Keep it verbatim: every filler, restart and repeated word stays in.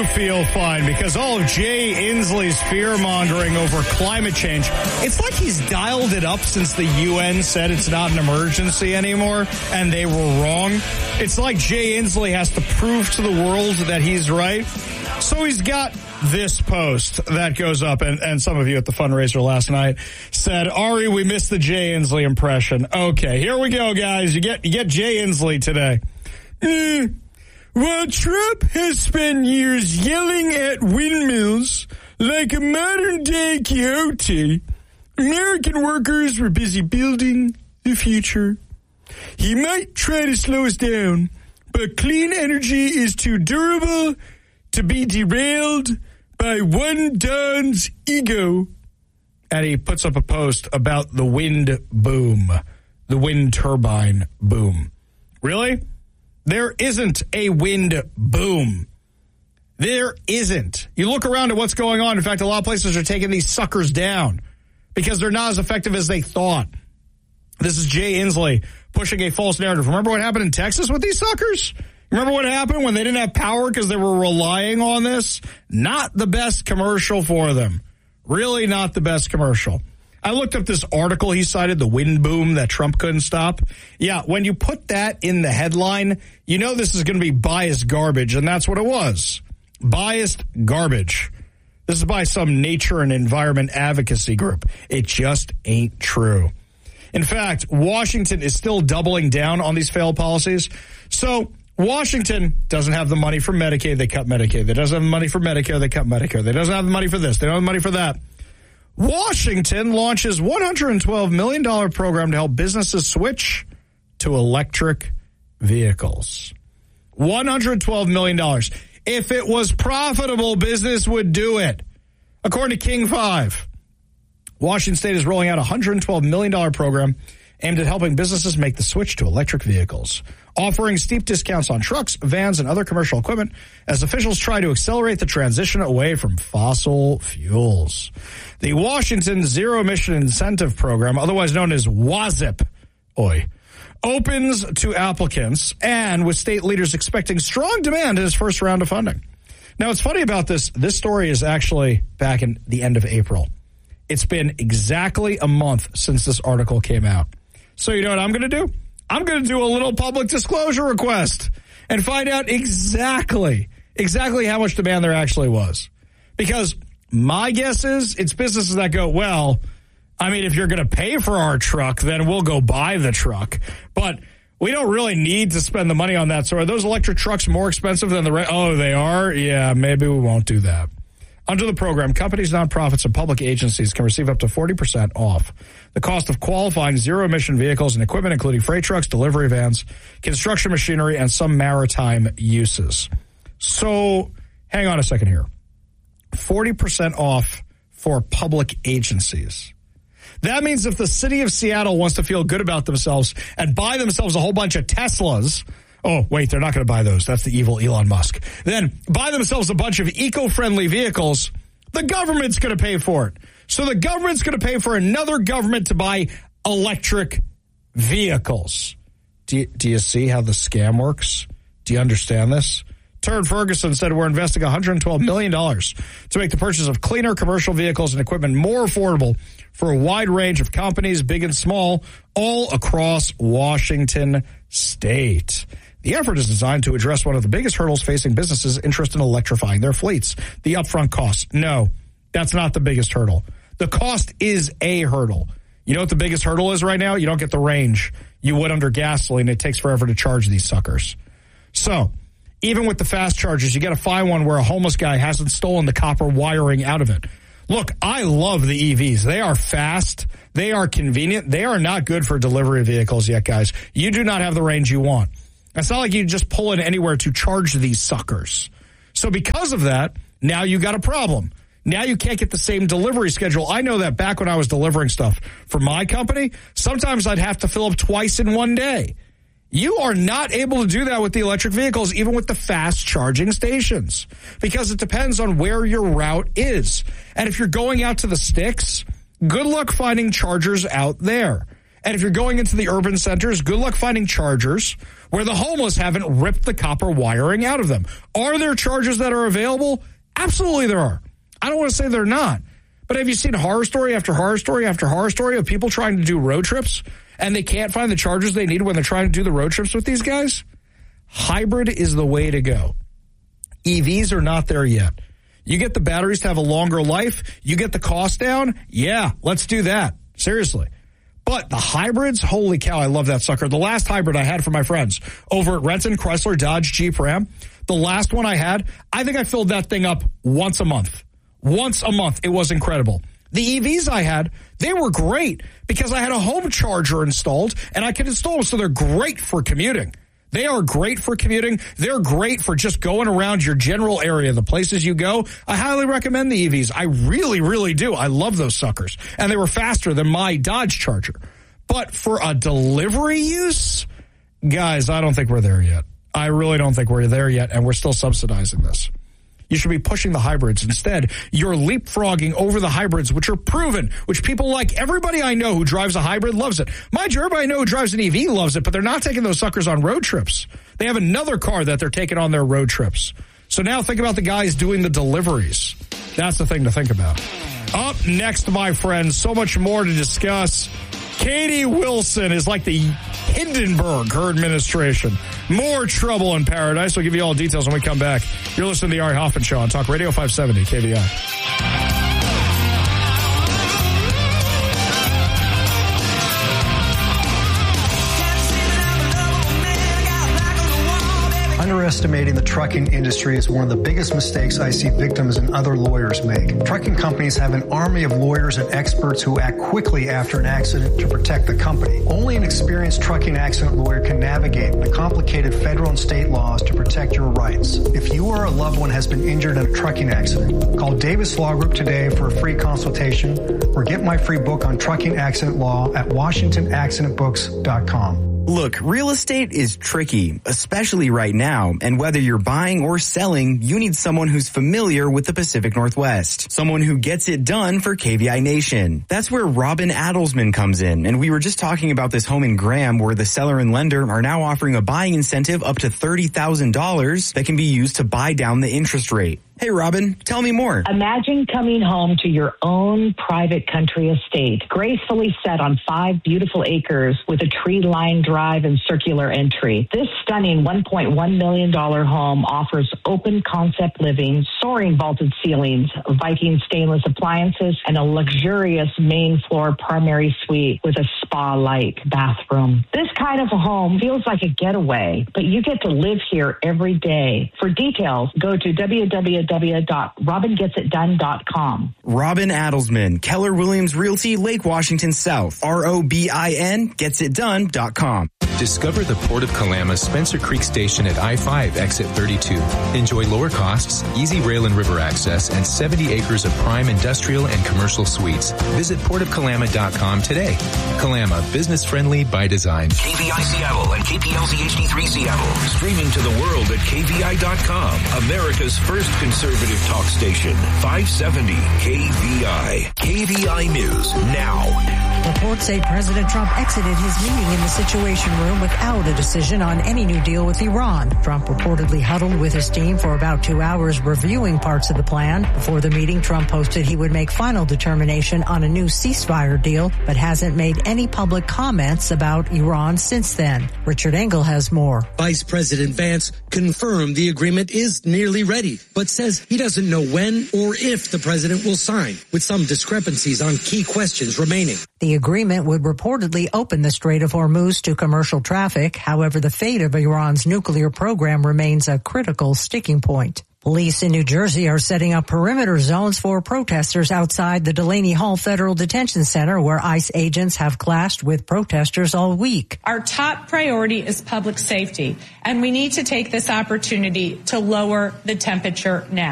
do feel fine because all of Jay Inslee's fear-mongering over climate change, it's like he's dialed it up since the U N said it's not an emergency anymore and they were wrong. It's like Jay Inslee has to prove to the world that he's right. So he's got this post that goes up, and, and some of you at the fundraiser last night said, Ari, we missed the Jay Inslee impression. Okay, here we go, guys. You get, you get Jay Inslee today. Mm. While Trump has spent years yelling at windmills like a modern-day Quixote, American workers were busy building the future. He might try to slow us down, but clean energy is too durable to be derailed by one Don's ego. And he puts up a post about the wind boom, the wind turbine boom. Really? There isn't a wind boom. There isn't. You look around at what's going on. In fact, a lot of places are taking these suckers down because they're not as effective as they thought. This is Jay Inslee pushing a false narrative. Remember what happened in Texas with these suckers? Remember what happened when they didn't have power because they were relying on this? Not the best commercial for them. Really not the best commercial. I looked up this article he cited, the wind boom that Trump couldn't stop. Yeah, when you put that in the headline, you know this is going to be biased garbage, and that's what it was. Biased garbage. This is by some nature and environment advocacy group. It just ain't true. In fact, Washington is still doubling down on these failed policies. So Washington doesn't have the money for Medicaid, they cut Medicaid. They doesn't have the money for Medicare, they cut Medicare. They doesn't have the money for this, they don't have the money for that. Washington launches one hundred twelve million dollars program to help businesses switch to electric vehicles. one hundred twelve million dollars. If it was profitable, business would do it. According to King five, Washington State is rolling out a one hundred twelve million dollars program aimed at helping businesses make the switch to electric vehicles, offering steep discounts on trucks, vans, and other commercial equipment as officials try to accelerate the transition away from fossil fuels. The Washington Zero Emission Incentive Program, otherwise known as WAZIP, oi, opens to applicants and with state leaders expecting strong demand in its first round of funding. Now, what's funny about this, this story is actually back in the end of April. It's been exactly a month since this article came out. So you know what I'm going to do? I'm going to do a little public disclosure request and find out exactly, exactly how much demand there actually was. Because my guess is it's businesses that go, well, I mean, if you're going to pay for our truck, then we'll go buy the truck. But we don't really need to spend the money on that. So are those electric trucks more expensive than the rest? Oh, they are? Yeah, maybe we won't do that. Under the program, companies, nonprofits, and public agencies can receive up to forty percent off the cost of qualifying zero-emission vehicles and equipment, including freight trucks, delivery vans, construction machinery, and some maritime uses. So hang on a second here. forty percent off for public agencies. That means if the city of Seattle wants to feel good about themselves and buy themselves a whole bunch of Teslas, oh, wait, they're not going to buy those. That's the evil Elon Musk. Then buy themselves a bunch of eco-friendly vehicles. The government's going to pay for it. So the government's going to pay for another government to buy electric vehicles. Do you, do you see how the scam works? Do you understand this? Turd Ferguson said we're investing one hundred twelve million dollars to make the purchase of cleaner commercial vehicles and equipment more affordable for a wide range of companies, big and small, all across Washington State. The effort is designed to address one of the biggest hurdles facing businesses interested in electrifying their fleets, the upfront cost. No, that's not the biggest hurdle. The cost is a hurdle. You know what the biggest hurdle is right now? You don't get the range you would under gasoline. It takes forever to charge these suckers. So even with the fast chargers, you got to find one where a homeless guy hasn't stolen the copper wiring out of it. Look, I love the E Vs. They are fast. They are convenient. They are not good for delivery vehicles yet, guys. You do not have the range you want. It's not like you just pull in anywhere to charge these suckers. So because of that, now you got a problem. Now you can't get the same delivery schedule. I know that back when I was delivering stuff for my company, sometimes I'd have to fill up twice in one day. You are not able to do that with the electric vehicles, even with the fast charging stations, because it depends on where your route is. And if you're going out to the sticks, good luck finding chargers out there. And if you're going into the urban centers, good luck finding chargers where the homeless haven't ripped the copper wiring out of them. Are there chargers that are available? Absolutely there are. I don't want to say they're not. But have you seen horror story after horror story after horror story of people trying to do road trips and they can't find the chargers they need when they're trying to do the road trips with these guys? Hybrid is the way to go. E Vs are not there yet. You get the batteries to have a longer life. You get the cost down. Yeah, let's do that. Seriously. But the hybrids, holy cow, I love that sucker. The last hybrid I had for my friends over at Renton, Chrysler, Dodge, Jeep, Ram, the last one I had, I think I filled that thing up once a month. Once a month. It was incredible. The E Vs I had, they were great because I had a home charger installed and I could install them, so they're great for commuting. They are great for commuting. They're great for just going around your general area, the places you go. I highly recommend the E Vs. I really, really do. I love those suckers. And they were faster than my Dodge Charger. But for a delivery use, guys, I don't think we're there yet. I really don't think we're there yet, and we're still subsidizing this. You should be pushing the hybrids. Instead, you're leapfrogging over the hybrids, which are proven, which people like. Everybody I know who drives a hybrid loves it. Mind you, everybody I know who drives an E V loves it, but they're not taking those suckers on road trips. They have another car that they're taking on their road trips. So now think about the guys doing the deliveries. That's the thing to think about. Up next, my friends, so much more to discuss. Katie Wilson is like the Hindenburg, her administration. More trouble in paradise. We'll give you all details when we come back. You're listening to the Ari Hoffman Show on Talk Radio five seventy K V I. Underestimating the trucking industry is one of the biggest mistakes I see victims and other lawyers make. Trucking companies have an army of lawyers and experts who act quickly after an accident to protect the company. Only an experienced trucking accident lawyer can navigate the complicated federal and state laws to protect your rights. If you or a loved one has been injured in a trucking accident, call Davis Law Group today for a free consultation or get my free book on trucking accident law at washington accident books dot com. Look, real estate is tricky, especially right now, and whether you're buying or selling, you need someone who's familiar with the Pacific Northwest. Someone who gets it done for K V I Nation. That's where Robin Adelsman comes in, and we were just talking about this home in Graham where the seller and lender are now offering a buying incentive up to thirty thousand dollars that can be used to buy down the interest rate. Hey, Robin, tell me more. Imagine coming home to your own private country estate, gracefully set on five beautiful acres with a tree-lined drive and circular entry. This stunning one point one million dollars home offers open concept living, soaring vaulted ceilings, Viking stainless appliances, and a luxurious main floor primary suite with a spa-like bathroom. This kind of a home feels like a getaway, but you get to live here every day. For details, go to w w w dot robin gets it done dot com. Robin Adelsman, Keller Williams Realty, Lake Washington South. R O B I N gets it done dot com. Discover the Port of Kalama's Spencer Creek Station at I five Exit thirty-two. Enjoy lower costs, easy rail and river access, and seventy acres of prime industrial and commercial suites. Visit port of kalama dot com today. Kalama, business friendly by design. K V I Seattle and K P L Z H D three Seattle. Streaming to the world at K V I dot com. America's first conservative talk station. five seventy K V I. K V I News now. Reports say President Trump exited his meeting in the Situation Room without a decision on any new deal with Iran. Trump reportedly huddled with his team for about two hours reviewing parts of the plan. Before the meeting, Trump posted he would make final determination on a new ceasefire deal, but hasn't made any public comments about Iran since then. Richard Engel has more. Vice President Vance confirmed the agreement is nearly ready, but says he doesn't know when or if the president will sign, with some discrepancies on key questions remaining. The agreement would reportedly open the Strait of Hormuz to commercial traffic. However, the fate of Iran's nuclear program remains a critical sticking point. Police in New Jersey are setting up perimeter zones for protesters outside the Delaney Hall Federal Detention Center, where ICE agents have clashed with protesters all week. Our top priority is public safety, and we need to take this opportunity to lower the temperature now.